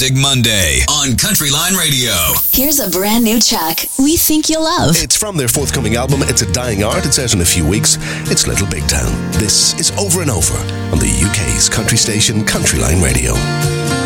Music Monday on Countryline Radio. Here's a brand new track we think you'll love. It's from their forthcoming album, It's a Dying Art. It's out in a few weeks. It's Little Big Town. This is Over and Over on the UK's country station, Countryline Radio.